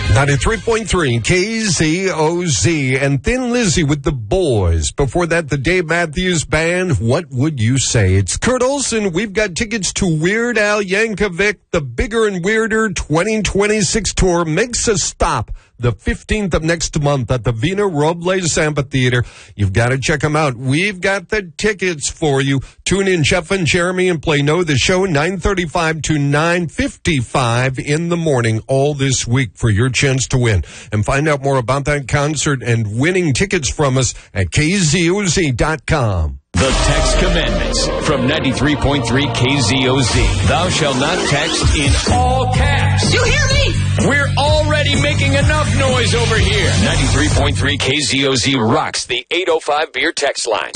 93.3 KZOZ and Thin Lizzy with the boys. Before that, the Dave Matthews Band, What Would You Say? It's Kurt Olson. We've got tickets to Weird Al Yankovic. The Bigger and Weirder 2026 tour makes a stop the 15th of next month at the Vina Robles Amphitheater. You've got to check them out. We've got the tickets for you. Tune in, Jeff and Jeremy, and play Know the Show 9:35 to 9:55 in the morning all this week for your chance to win. And find out more about that concert and winning tickets from us at KZOZ.com. The Text Commandments from 93.3 KZOZ. Thou shalt not text in all caps. You hear me? We're already making enough noise over here. 93.3 KZOZ rocks the 805 beer text line.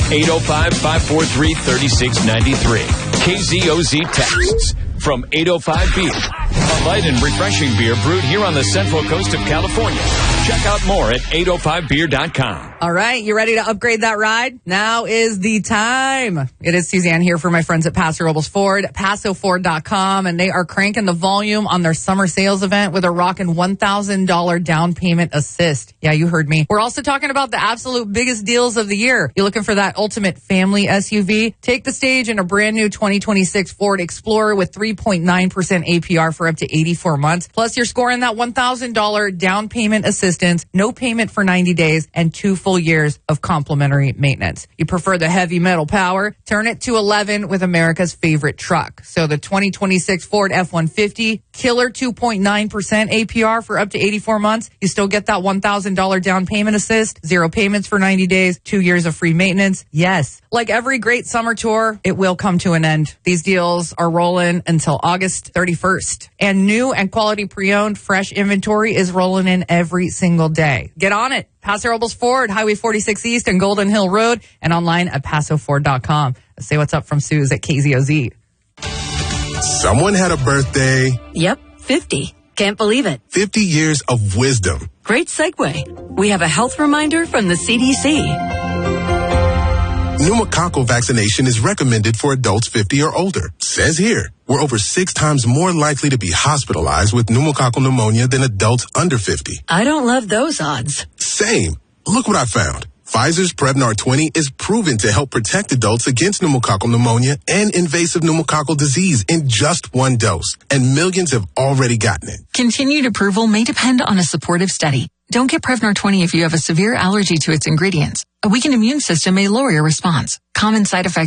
805-543-3693. KZOZ texts from 805 Beer. A light and refreshing beer brewed here on the Central Coast of California. Check out more at 805beer.com. All right, you ready to upgrade that ride? Now is the time. It is Suzanne here for my friends at Paso Robles Ford, PasoFord.com, and they are cranking the volume on their summer sales event with a rockin' $1,000 down payment assist. Yeah, you heard me. We're also talking about the absolute biggest deals of the year. You're looking for that ultimate family SUV? Take the stage in a brand new 2026 Ford Explorer with 3.9% APR for up to 84 months. Plus, you're scoring that $1,000 down payment assistance, no payment for 90 days, and 2 full years of complimentary maintenance. You prefer the heavy metal power? Turn it to 11 with America's favorite truck. So the 2026 Ford F-150, killer 2.9% APR for up to 84 months. You still get that $1,000 down payment assist, 0 payments for 90 days, 2 years of free maintenance. Yes, like every great summer tour, it will come to an end. These deals are rolling until August 31st. And new and quality pre-owned fresh inventory is rolling in every single day. Get on it. Paso Robles Ford, Highway 46 East and Golden Hill Road, and online at PasoFord.com. Let's say what's up from Suze at KZOZ. Someone had a birthday. Yep, 50. Can't believe it. 50 years of wisdom. Great segue. We have a health reminder from the CDC. Pneumococcal vaccination is recommended for adults 50 or older. Says here, we're over 6 times more likely to be hospitalized with pneumococcal pneumonia than adults under 50. I don't love those odds. Same. Look what I found. Pfizer's Prevnar 20 is proven to help protect adults against pneumococcal pneumonia and invasive pneumococcal disease in just 1 dose. And millions have already gotten it. Continued approval may depend on a supportive study. Don't get Prevnar 20 if you have a severe allergy to its ingredients. A weakened immune system may lower your response. Common side effects